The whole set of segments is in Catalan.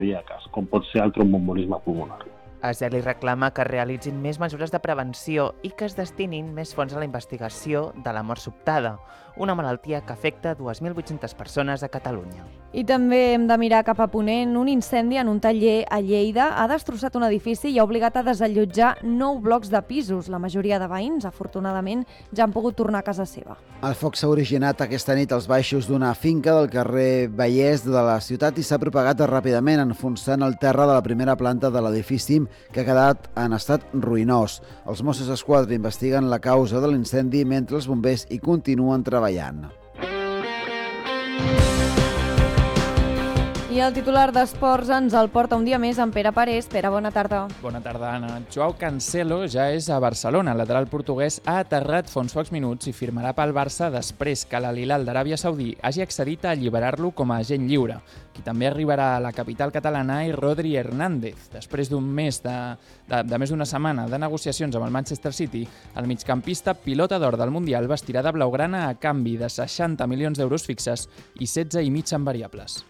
cardíaques, com pot ser el trombombolisme pulmonar. Azeli reclama que es realitzin més mesures de prevenció i que es destinin més fons a la investigació de la mort sobtada, una malaltia que afecta 2.800 persones a Catalunya. I també hem de mirar cap a Ponent. Un incendi en un taller a Lleida ha destrossat un edifici i ha obligat a desallotjar 9 blocs de pisos. La majoria de veïns, afortunadament, ja han pogut tornar a casa seva. El foc s'ha originat aquesta nit als baixos d'una finca del carrer Vallès de la ciutat i s'ha propagat ràpidament, enfonsant el terra de la primera planta de l'edifici, que ha quedat en estat ruïnós. Els Mossos d'Esquadra investiguen la causa de l'incendi mentre els bombers hi continuen treballant. I el titular d'Esports ens el porta un dia més en Pere Parés. Pere, bona tarda. Bona tarda, Anna. Joao Cancelo ja és a Barcelona. El lateral portuguès ha aterrat fa uns pocs minuts i firmarà pel Barça després que l'Al-Hilal d'Aràbia Saudí hagi accedit a alliberar-lo com a agent lliure. Qui també arribarà a la capital catalana és Rodri Hernández. Després de més d'una setmana de negociacions amb el Manchester City, el migcampista pilota d'or del Mundial vestirà de blaugrana a canvi de 60 milions d'euros fixes i 16,5 en variables.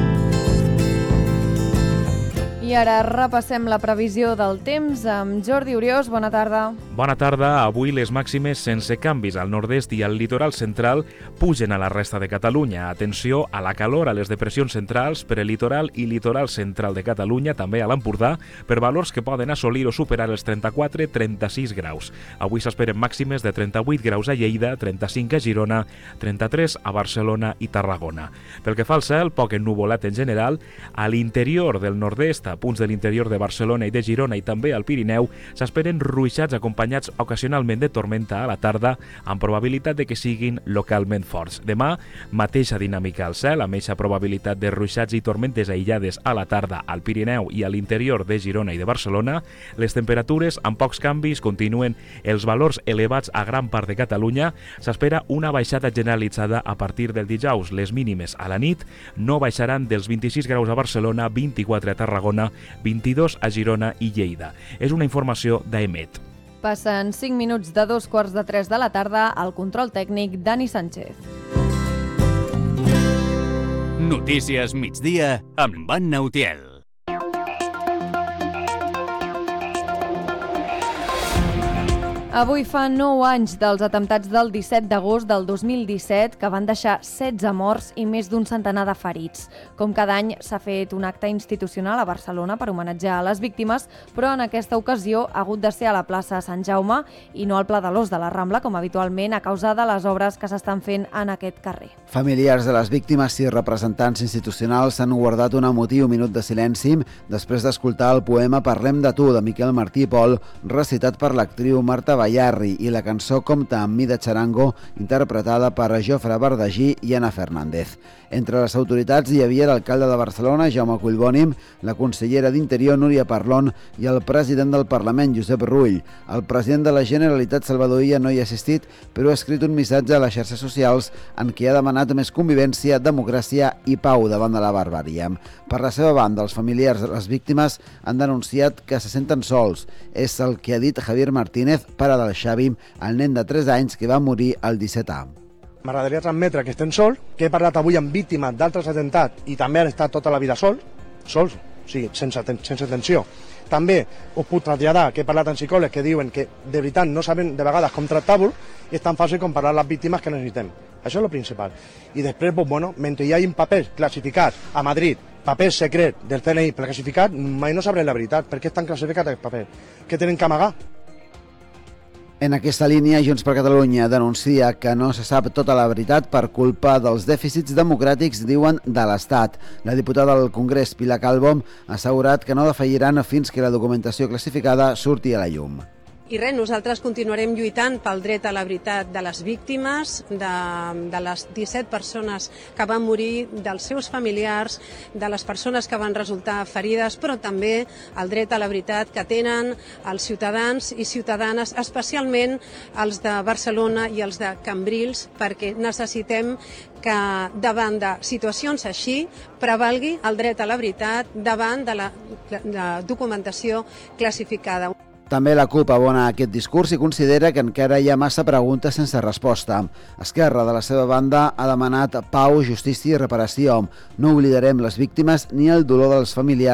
I ara repassem la previsió del temps amb Jordi Oriós. Bona tarda. Bona tarda. Avui les màximes sense canvis al nord-est i al litoral central pugen a la resta de Catalunya. Atenció a la calor a les depressions centrals per el litoral i litoral central de Catalunya, també a l'Empordà, per valors que poden assolir o superar els 34-36 graus. Avui s'esperen màximes de 38 graus a Lleida, 35 a Girona, 33 a Barcelona i Tarragona. Pel que fa al cel, poc ennuvolat en general, a l'interior del nord-est, a punts de l'interior de Barcelona i de Girona i també al Pirineu, s'esperen ruixats acompanyats ocasionalment de tormenta a la tarda, amb probabilitat de que siguin localment forts. Demà, mateixa dinàmica al cel, amb eixa probabilitat de ruixats i tormentes aïllades a la tarda al Pirineu i a l'interior de Girona i de Barcelona. Les temperatures, amb pocs canvis, continuen els valors elevats a gran part de Catalunya. S'espera una baixada generalitzada a partir del dijous. Les mínimes a la nit no baixaran dels 26 graus a Barcelona, 24 a Tarragona, 22 a Girona i Lleida. És una informació d'Emet. Passen 5 minuts de 2:15 de la tarda. Al control tècnic, Dani Sánchez. Notícies migdia amb Anna Utiel. Avui fa 9 anys dels atemptats del 17 d'agost del 2017 que van deixar 16 morts i més d'un centenar de ferits. Com cada any s'ha fet un acte institucional a Barcelona per homenatjar a les víctimes, però en aquesta ocasió ha hagut de ser a la plaça Sant Jaume i no al Pla de l'Os de la Rambla, com habitualment, a causa de les obres que s'estan fent en aquest carrer. Familiars de les víctimes i representants institucionals han guardat un emotiu minut de silenci després d'escoltar el poema Parlem de tu, de Miquel Martí i Pol, recitat per l'actriu Marta Ballarri, i la cançó Compta amb mi de Charango, interpretada per Jofre Bardagí i Ana Fernández. Entre les autoritats hi havia l'alcalde de Barcelona, Jaume Collboni, la consellera d'Interior, Núria Parlon, i el president del Parlament, Josep Rull. El president de la Generalitat, Salvador Illa, no hi ha assistit, però ha escrit un missatge a les xarxes socials en què ha demanat més convivència, democràcia i pau davant de la barbària. Per la seva banda, els familiars de les víctimes han denunciat que se senten sols. És el que ha dit Javier Martínez, pare del Xavi, el nen de 3 anys que va morir el 17A. M'agradaria transmetre que estem sols, que he parlat avui amb víctimes d'altres atemptats i també han estat tota la vida sols, o sigui, sense tensió. També us puc traslladar que he parlat amb psicòlegs que diuen que de veritat no saben de vegades com tractar-vos i és tan fàcil com parlar les víctimes que necessitem. Això és el principal. I després, mentre hi hagi papers classificats a Madrid, papers secrets del CNI classificats, mai no sabrem la veritat. Per què estan classificats aquests papers? Què tenen que amagar? En aquesta línia, Junts per Catalunya denuncia que no se sap tota la veritat per culpa dels dèficits democràtics, diuen, de l'Estat. La diputada del Congrés, Pilar Calvo, ha assegurat que no defalliran fins que la documentació classificada surti a la llum. I res, nosaltres continuarem lluitant pel dret a la veritat de les víctimes, de les 17 persones que van morir, dels seus familiars, de les persones que van resultar ferides, però també el dret a la veritat que tenen els ciutadans i ciutadanes, especialment els de Barcelona i els de Cambrils, perquè necessitem que davant de situacions així prevalgui el dret a la veritat davant de la documentació classificada. També la CUP abona aquest discurs i considera que encara hi ha massa preguntes sense resposta. Esquerra, de la seva banda, ha demanat pau, justícia i reparació. No oblidarem les víctimes ni el dolor dels familiars